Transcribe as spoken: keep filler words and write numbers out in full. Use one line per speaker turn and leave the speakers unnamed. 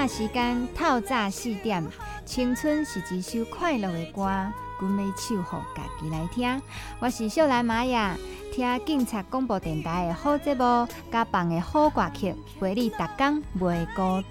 的时间透早四点，青春是一首快乐的歌，阮要唱互家己来听。我是秀兰玛雅，听警察广播电台的好节目，甲放的好歌曲，陪你逐天袂孤